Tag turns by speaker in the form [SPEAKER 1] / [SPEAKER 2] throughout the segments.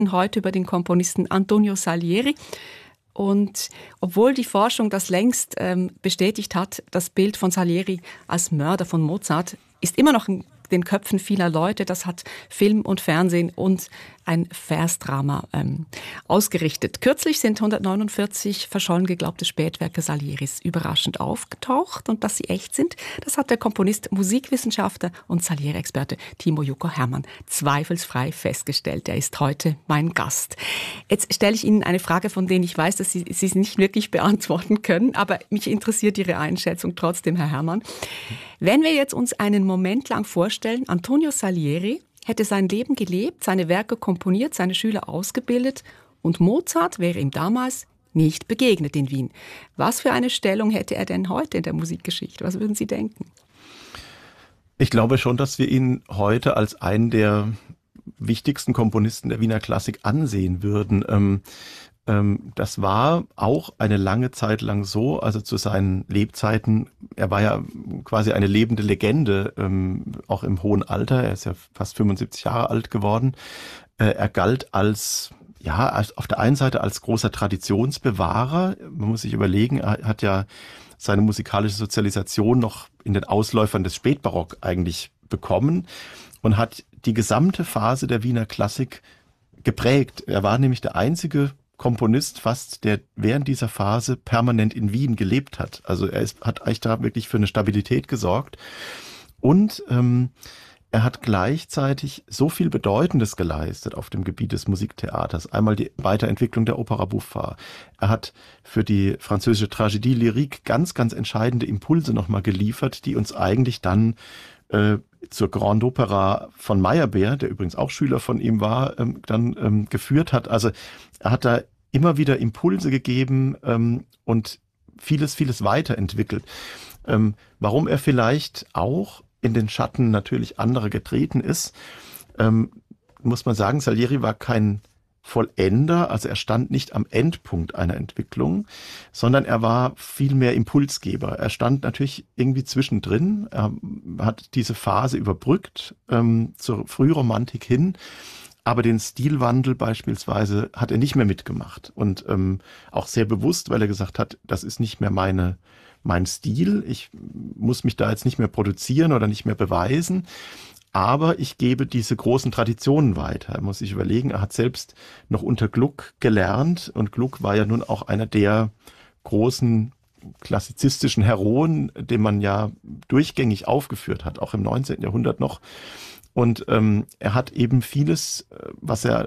[SPEAKER 1] berichten heute über den Komponisten Antonio Salieri. Und obwohl die Forschung das längst bestätigt hat, das Bild von Salieri als Mörder von Mozart ist immer noch in den Köpfen vieler Leute. Das hat Film und Fernsehen und ein Versdrama ausgerichtet. Kürzlich sind 149 verschollen geglaubte Spätwerke Salieris überraschend aufgetaucht. Und dass sie echt sind, das hat der Komponist, Musikwissenschaftler und Salieri-Experte Timo Jukka Hermann zweifelsfrei festgestellt. Er ist heute mein Gast. Jetzt stelle ich Ihnen eine Frage, von der ich weiß, dass Sie sie nicht wirklich beantworten können, aber mich interessiert Ihre Einschätzung trotzdem, Herr Hermann. Wenn wir jetzt uns einen Moment lang vorstellen, Antonio Salieri hätte sein Leben gelebt, seine Werke komponiert, seine Schüler ausgebildet und Mozart wäre ihm damals nicht begegnet in Wien. Was für eine Stellung hätte er denn heute in der Musikgeschichte? Was würden Sie denken?
[SPEAKER 2] Ich glaube schon, dass wir ihn heute als einen der wichtigsten Komponisten der Wiener Klassik ansehen würden. Das war auch eine lange Zeit lang so, also zu seinen Lebzeiten. Er war ja quasi eine lebende Legende, auch im hohen Alter. Er ist ja fast 75 Jahre alt geworden. Er galt als auf der einen Seite als großer Traditionsbewahrer. Man muss sich überlegen, er hat ja seine musikalische Sozialisation noch in den Ausläufern des Spätbarock eigentlich bekommen und hat die gesamte Phase der Wiener Klassik geprägt. Er war nämlich der einzige Komponist fast, der während dieser Phase permanent in Wien gelebt hat. Also hat eigentlich da wirklich für eine Stabilität gesorgt. Und er hat gleichzeitig so viel Bedeutendes geleistet auf dem Gebiet des Musiktheaters. Einmal die Weiterentwicklung der Opera Buffa. Er hat für die französische Tragödie lyrique ganz, ganz entscheidende Impulse nochmal geliefert, die uns eigentlich dann zur Grande Opera von Meyerbeer, der übrigens auch Schüler von ihm war, dann geführt hat. Also er hat da immer wieder Impulse gegeben und vieles, vieles weiterentwickelt. Warum er vielleicht auch in den Schatten natürlich anderer getreten ist, muss man sagen, Salieri war kein Vollender, also er stand nicht am Endpunkt einer Entwicklung, sondern er war vielmehr Impulsgeber. Er stand natürlich irgendwie zwischendrin, er hat diese Phase überbrückt zur Frühromantik hin, aber den Stilwandel beispielsweise hat er nicht mehr mitgemacht und auch sehr bewusst, weil er gesagt hat, das ist nicht mehr mein Stil, ich muss mich da jetzt nicht mehr produzieren oder nicht mehr beweisen, aber ich gebe diese großen Traditionen weiter. Er muss sich überlegen, er hat selbst noch unter Gluck gelernt und Gluck war ja nun auch einer der großen klassizistischen Heroen, den man ja durchgängig aufgeführt hat, auch im 19. Jahrhundert noch. Und er hat eben vieles, was er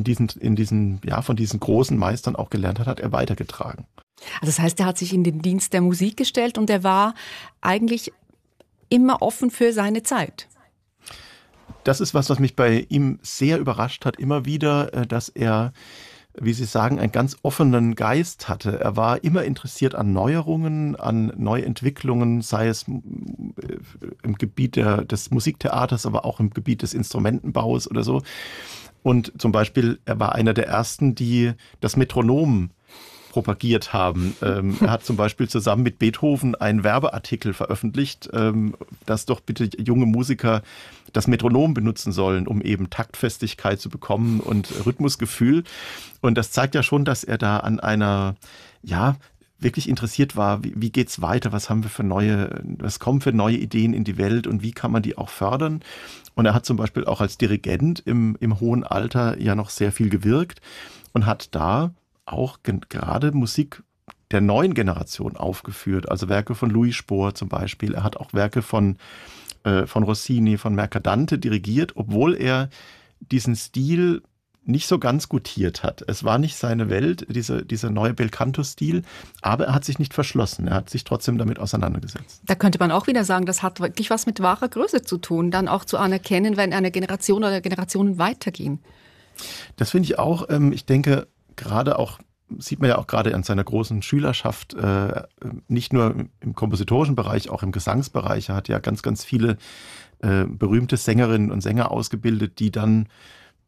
[SPEAKER 2] von diesen großen Meistern auch gelernt hat, hat er weitergetragen.
[SPEAKER 1] Also das heißt, er hat sich in den Dienst der Musik gestellt und er war eigentlich immer offen für seine Zeit.
[SPEAKER 2] Das ist was mich bei ihm sehr überrascht hat, immer wieder, dass er, wie Sie sagen, einen ganz offenen Geist hatte. Er war immer interessiert an Neuerungen, an Neuentwicklungen, sei es im Gebiet des Musiktheaters, aber auch im Gebiet des Instrumentenbaus oder so. Und zum Beispiel, er war einer der ersten, die das Metronom propagiert haben. Er hat zum Beispiel zusammen mit Beethoven einen Werbeartikel veröffentlicht, dass doch bitte junge Musiker das Metronom benutzen sollen, um eben Taktfestigkeit zu bekommen und Rhythmusgefühl. Und das zeigt ja schon, dass er da an einer, wirklich interessiert war, wie geht's weiter, was kommen für neue Ideen in die Welt und wie kann man die auch fördern. Und er hat zum Beispiel auch als Dirigent im hohen Alter ja noch sehr viel gewirkt und hat da auch gerade Musik der neuen Generation aufgeführt, also Werke von Louis Spohr zum Beispiel. Er hat auch Werke von Rossini, von Mercadante dirigiert, obwohl er diesen Stil nicht so ganz gutiert hat. Es war nicht seine Welt, dieser neue Belcanto-Stil, aber er hat sich nicht verschlossen. Er hat sich trotzdem damit auseinandergesetzt.
[SPEAKER 1] Da könnte man auch wieder sagen, das hat wirklich was mit wahrer Größe zu tun, dann auch zu anerkennen, wenn eine Generation oder Generationen weitergehen.
[SPEAKER 2] Das finde ich auch. Ich denke, gerade auch, sieht man ja auch gerade an seiner großen Schülerschaft, nicht nur im kompositorischen Bereich, auch im Gesangsbereich. Er hat ja ganz, ganz viele berühmte Sängerinnen und Sänger ausgebildet, die dann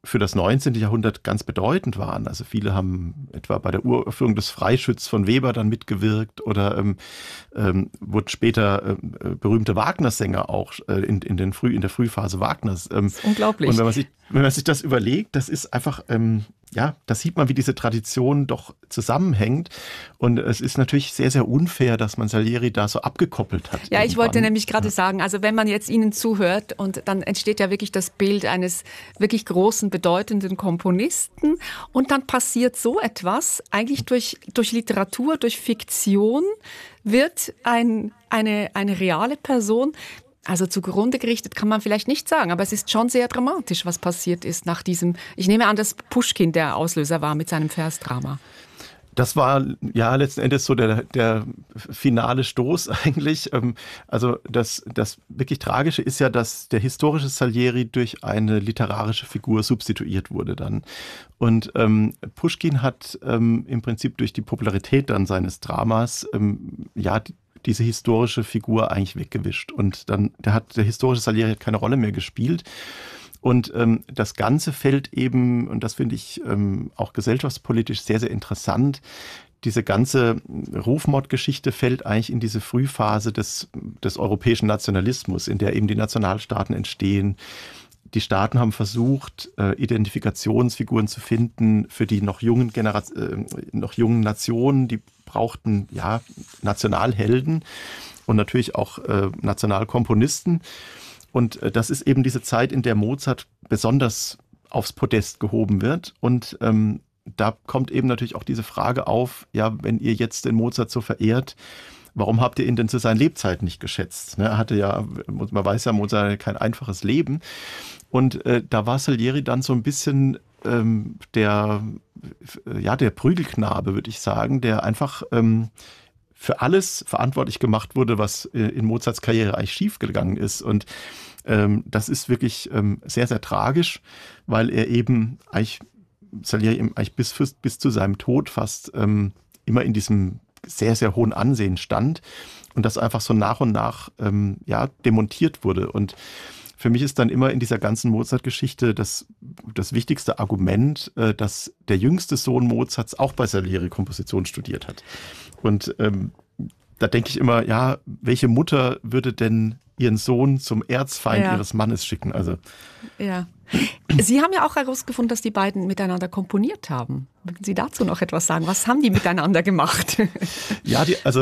[SPEAKER 2] für das 19. Jahrhundert ganz bedeutend waren. Also viele haben etwa bei der Uraufführung des Freischütz von Weber dann mitgewirkt oder wurden später berühmte Wagner-Sänger auch in der Frühphase Wagners.
[SPEAKER 1] Das ist unglaublich.
[SPEAKER 2] Und wenn man sich das überlegt, das ist einfach, da sieht man, wie diese Tradition doch zusammenhängt. Und es ist natürlich sehr, sehr unfair, dass man Salieri da so abgekoppelt hat.
[SPEAKER 1] Ja, ich wollte nämlich gerade sagen, also wenn man jetzt Ihnen zuhört und dann entsteht ja wirklich das Bild eines wirklich großen, bedeutenden Komponisten und dann passiert so etwas, eigentlich durch Literatur, durch Fiktion wird eine reale Person, also zugrunde gerichtet kann man vielleicht nicht sagen, aber es ist schon sehr dramatisch, was passiert ist nach diesem, ich nehme an, dass Puschkin der Auslöser war mit seinem Versdrama.
[SPEAKER 2] Das war ja letzten Endes so der finale Stoß eigentlich. Also das wirklich Tragische ist ja, dass der historische Salieri durch eine literarische Figur substituiert wurde dann. Und Puschkin hat im Prinzip durch die Popularität dann seines Dramas diese historische Figur eigentlich weggewischt. Und dann der historische Salieri keine Rolle mehr gespielt. Und das Ganze fällt eben, und das finde ich auch gesellschaftspolitisch sehr, sehr interessant, diese ganze Rufmordgeschichte fällt eigentlich in diese Frühphase des europäischen Nationalismus, in der eben die Nationalstaaten entstehen. Die Staaten haben versucht, Identifikationsfiguren zu finden für die noch jungen Nationen, die brauchten Nationalhelden und natürlich auch Nationalkomponisten. Und das ist eben diese Zeit, in der Mozart besonders aufs Podest gehoben wird. Und da kommt eben natürlich auch diese Frage auf, ja, wenn ihr jetzt den Mozart so verehrt, warum habt ihr ihn denn zu seinen Lebzeiten nicht geschätzt? Er hatte ja, man weiß ja, Mozart hatte kein einfaches Leben. Und da war Salieri dann so ein bisschen der Prügelknabe, würde ich sagen, der einfach für alles verantwortlich gemacht wurde, was in Mozarts Karriere eigentlich schiefgegangen ist. Und das ist wirklich sehr, sehr tragisch, weil er eben Salieri eigentlich bis zu seinem Tod fast immer in diesem sehr, sehr hohen Ansehen stand und das einfach so nach und nach demontiert wurde. Und für mich ist dann immer in dieser ganzen Mozart-Geschichte das wichtigste Argument, dass der jüngste Sohn Mozarts auch bei Salieri Komposition studiert hat. Und da denke ich immer, ja, welche Mutter würde denn ihren Sohn zum Erzfeind ihres Mannes schicken? Also
[SPEAKER 1] ja. Sie haben ja auch herausgefunden, dass die beiden miteinander komponiert haben. Mögen Sie dazu noch etwas sagen? Was haben die miteinander gemacht?
[SPEAKER 2] Ja,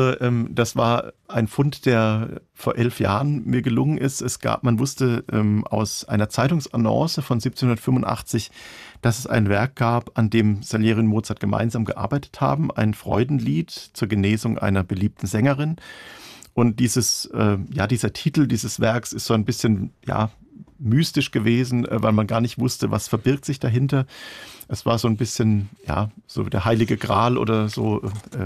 [SPEAKER 2] das war ein Fund, der vor 11 Jahren mir gelungen ist. Man wusste aus einer Zeitungsannonce von 1785, dass es ein Werk gab, an dem Salieri und Mozart gemeinsam gearbeitet haben. Ein Freudenlied zur Genesung einer beliebten Sängerin. Und dieser Titel dieses Werks ist so ein bisschen, mystisch gewesen, weil man gar nicht wusste, was verbirgt sich dahinter. Es war so ein bisschen, so der Heilige Gral oder so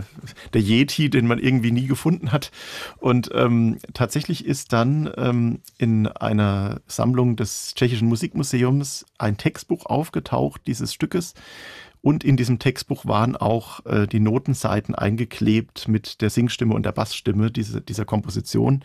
[SPEAKER 2] der Yeti, den man irgendwie nie gefunden hat. Und tatsächlich ist dann in einer Sammlung des Tschechischen Musikmuseums ein Textbuch aufgetaucht dieses Stückes. Und in diesem Textbuch waren auch die Notenseiten eingeklebt mit der Singstimme und der Bassstimme dieser Komposition.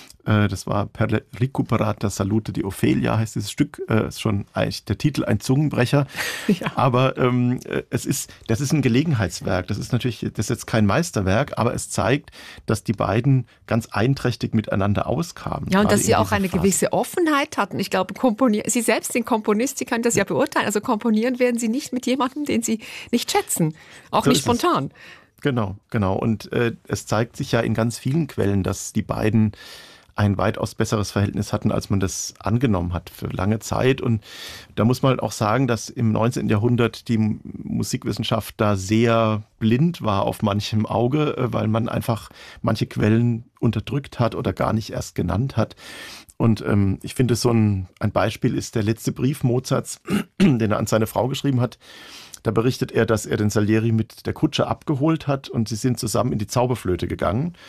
[SPEAKER 2] Das war Per recuperata salute di Ophelia, heißt dieses Stück. Ist schon eigentlich der Titel ein Zungenbrecher. Ja. Aber das ist ein Gelegenheitswerk. Das ist jetzt kein Meisterwerk, aber es zeigt, dass die beiden ganz einträchtig miteinander auskamen.
[SPEAKER 1] Ja, und dass sie auch eine gewisse Offenheit hatten. Ich glaube, Sie selbst sind Komponist, Sie können das ja beurteilen. Also komponieren werden Sie nicht mit jemandem, den Sie nicht schätzen. Auch so nicht spontan.
[SPEAKER 2] Genau. Und es zeigt sich ja in ganz vielen Quellen, dass die beiden ein weitaus besseres Verhältnis hatten, als man das angenommen hat für lange Zeit. Und da muss man auch sagen, dass im 19. Jahrhundert die Musikwissenschaft da sehr blind war auf manchem Auge, weil man einfach manche Quellen unterdrückt hat oder gar nicht erst genannt hat. Und ich finde, so ein Beispiel ist der letzte Brief Mozarts, den er an seine Frau geschrieben hat. Da berichtet er, dass er den Salieri mit der Kutsche abgeholt hat und sie sind zusammen in die Zauberflöte gegangen.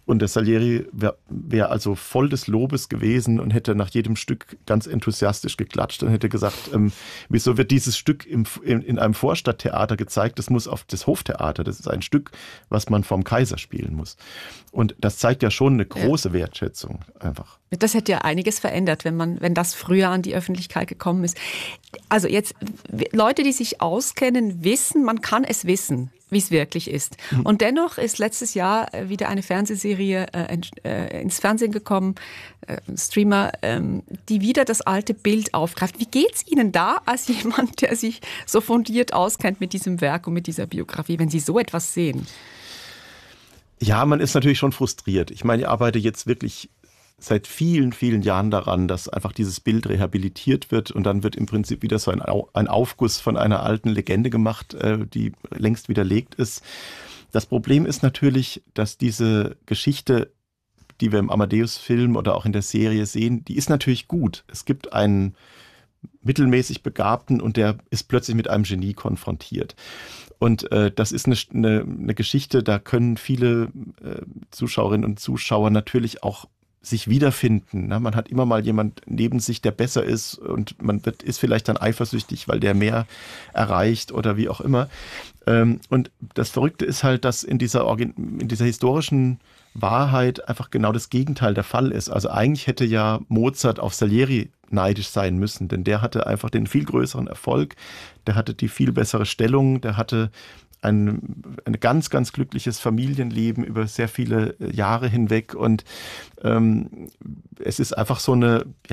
[SPEAKER 2] Und der Salieri wär also voll des Lobes gewesen und hätte nach jedem Stück ganz enthusiastisch geklatscht und hätte gesagt, wieso wird dieses Stück in einem Vorstadttheater gezeigt? Das muss auf das Hoftheater. Das ist ein Stück, was man vom Kaiser spielen muss. Und das zeigt ja schon eine große Wertschätzung einfach.
[SPEAKER 1] Das hätte ja einiges verändert, wenn das früher an die Öffentlichkeit gekommen ist. Also jetzt, Leute, die sich auskennen, wissen, man kann es wissen, wie es wirklich ist. Und dennoch ist letztes Jahr wieder eine Fernsehserie ins Fernsehen gekommen, Streamer, die wieder das alte Bild aufgreift. Wie geht's Ihnen da als jemand, der sich so fundiert auskennt mit diesem Werk und mit dieser Biografie, wenn Sie so etwas sehen?
[SPEAKER 2] Ja, man ist natürlich schon frustriert. Ich meine, ich arbeite jetzt wirklich seit vielen, vielen Jahren daran, dass einfach dieses Bild rehabilitiert wird und dann wird im Prinzip wieder so ein Aufguss von einer alten Legende gemacht, die längst widerlegt ist. Das Problem ist natürlich, dass diese Geschichte, die wir im Amadeus-Film oder auch in der Serie sehen, die ist natürlich gut. Es gibt einen mittelmäßig Begabten und der ist plötzlich mit einem Genie konfrontiert. Und das ist eine Geschichte, da können viele Zuschauerinnen und Zuschauer natürlich auch sich wiederfinden. Ne? Man hat immer mal jemand neben sich, der besser ist und man ist vielleicht dann eifersüchtig, weil der mehr erreicht oder wie auch immer. Und das Verrückte ist halt, dass in dieser historischen Wahrheit einfach genau das Gegenteil der Fall ist. Also eigentlich hätte ja Mozart auf Salieri neidisch sein müssen, denn der hatte einfach den viel größeren Erfolg, der hatte die viel bessere Stellung, der hatte ein ganz, ganz glückliches Familienleben über sehr viele Jahre hinweg und es ist einfach so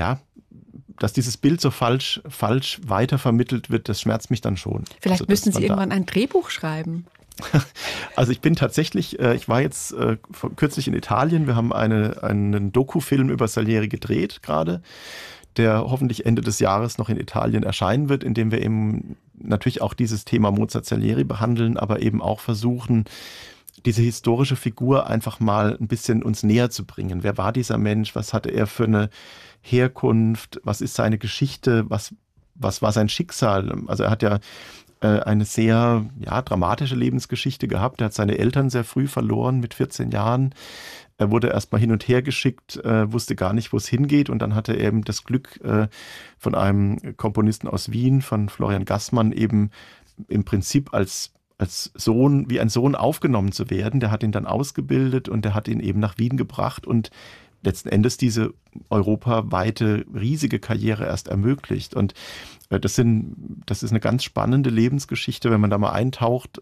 [SPEAKER 2] dass dieses Bild so falsch weitervermittelt wird, das schmerzt mich dann schon.
[SPEAKER 1] Vielleicht also, müssten Sie irgendwann ein Drehbuch schreiben.
[SPEAKER 2] Also ich bin tatsächlich, ich war jetzt kürzlich in Italien, wir haben einen Dokufilm über Salieri gedreht gerade, der hoffentlich Ende des Jahres noch in Italien erscheinen wird, in dem wir eben natürlich auch dieses Thema Mozart-Salieri behandeln, aber eben auch versuchen, diese historische Figur einfach mal ein bisschen uns näher zu bringen. Wer war dieser Mensch? Was hatte er für eine Herkunft? Was ist seine Geschichte? Was war sein Schicksal? Also er hat ja eine sehr dramatische Lebensgeschichte gehabt. Er hat seine Eltern sehr früh verloren, mit 14 Jahren. Er wurde erstmal hin und her geschickt, wusste gar nicht, wo es hingeht. Und dann hatte er eben das Glück, von einem Komponisten aus Wien, von Florian Gassmann, eben im Prinzip als Sohn, wie ein Sohn aufgenommen zu werden. Der hat ihn dann ausgebildet und der hat ihn eben nach Wien gebracht und letzten Endes diese europaweite riesige Karriere erst ermöglicht. Und das ist eine ganz spannende Lebensgeschichte, wenn man da mal eintaucht.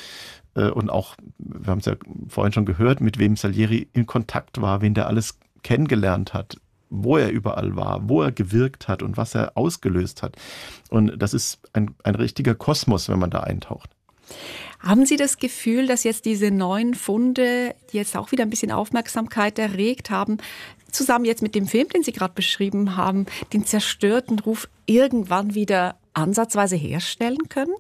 [SPEAKER 2] Und auch, wir haben es ja vorhin schon gehört, mit wem Salieri in Kontakt war, wen der alles kennengelernt hat, wo er überall war, wo er gewirkt hat und was er ausgelöst hat. Und das ist ein richtiger Kosmos, wenn man da eintaucht.
[SPEAKER 1] Haben Sie das Gefühl, dass jetzt diese neuen Funde, die jetzt auch wieder ein bisschen Aufmerksamkeit erregt haben, zusammen jetzt mit dem Film, den Sie gerade beschrieben haben, den zerstörten Ruf irgendwann wieder ansatzweise herstellen können?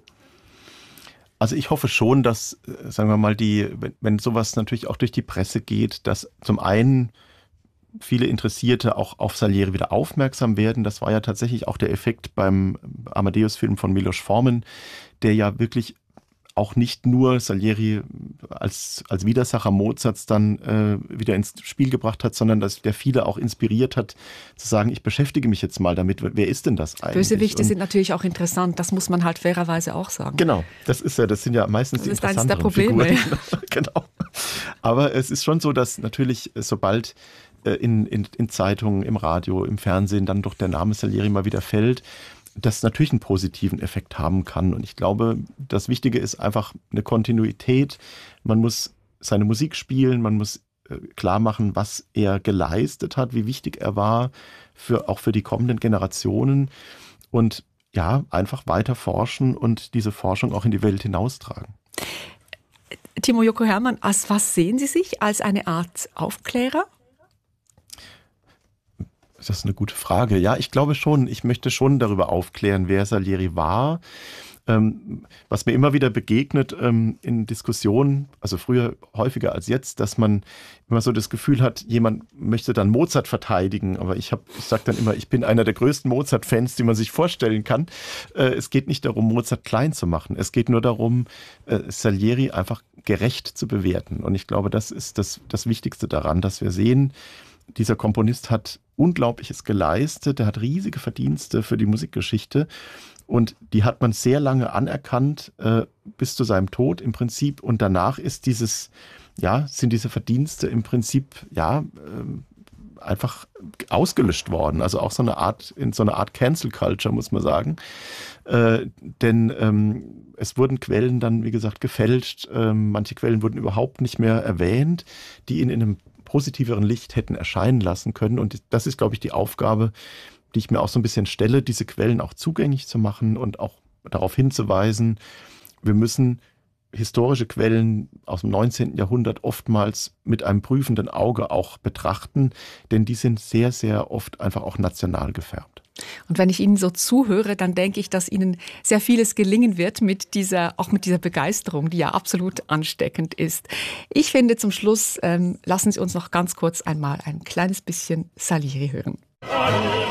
[SPEAKER 2] Also ich hoffe schon, dass, sagen wir mal, wenn sowas natürlich auch durch die Presse geht, dass zum einen viele Interessierte auch auf Salieri wieder aufmerksam werden. Das war ja tatsächlich auch der Effekt beim Amadeus-Film von Milos Forman, der ja wirklich auch nicht nur Salieri als Widersacher Mozarts dann wieder ins Spiel gebracht hat, sondern dass der viele auch inspiriert hat, zu sagen, ich beschäftige mich jetzt mal damit. Wer ist denn das eigentlich?
[SPEAKER 1] Bösewichte sind natürlich auch interessant, das muss man halt fairerweise auch sagen.
[SPEAKER 2] Genau, das sind ja meistens die interessanteren
[SPEAKER 1] Das ist eines der Probleme.
[SPEAKER 2] Figuren. Genau. Aber es ist schon so, dass natürlich sobald in Zeitungen, im Radio, im Fernsehen dann doch der Name Salieri mal wieder fällt, das natürlich einen positiven Effekt haben kann. Und ich glaube, das Wichtige ist einfach eine Kontinuität. Man muss seine Musik spielen, man muss klar machen, was er geleistet hat, wie wichtig er war, auch für die kommenden Generationen. Und ja, einfach weiter forschen und diese Forschung auch in die Welt hinaustragen.
[SPEAKER 1] Timo Joko Hermann, als was sehen Sie sich? Als eine Art Aufklärer?
[SPEAKER 2] Das ist eine gute Frage. Ja, ich glaube schon, ich möchte schon darüber aufklären, wer Salieri war. Was mir immer wieder begegnet in Diskussionen, also früher häufiger als jetzt, dass man immer so das Gefühl hat, jemand möchte dann Mozart verteidigen, aber ich sage dann immer, ich bin einer der größten Mozart-Fans, die man sich vorstellen kann. Es geht nicht darum, Mozart klein zu machen. Es geht nur darum, Salieri einfach gerecht zu bewerten. Und ich glaube, das ist das Wichtigste daran, dass wir sehen, dieser Komponist hat Unglaubliches geleistet, er hat riesige Verdienste für die Musikgeschichte und die hat man sehr lange anerkannt, bis zu seinem Tod im Prinzip. Und danach sind diese Verdienste im Prinzip einfach ausgelöscht worden. Also auch in so eine Art Cancel Culture, muss man sagen. Denn es wurden Quellen dann, wie gesagt, gefälscht. Manche Quellen wurden überhaupt nicht mehr erwähnt, die ihn in einem positiveren Licht hätten erscheinen lassen können. Und das ist, glaube ich, die Aufgabe, die ich mir auch so ein bisschen stelle, diese Quellen auch zugänglich zu machen und auch darauf hinzuweisen, wir müssen historische Quellen aus dem 19. Jahrhundert oftmals mit einem prüfenden Auge auch betrachten, denn die sind sehr, sehr oft einfach auch national gefärbt.
[SPEAKER 1] Und wenn ich Ihnen so zuhöre, dann denke ich, dass Ihnen sehr vieles gelingen wird mit dieser Begeisterung, die ja absolut ansteckend ist. Ich finde zum Schluss, lassen Sie uns noch ganz kurz einmal ein kleines bisschen Salieri hören.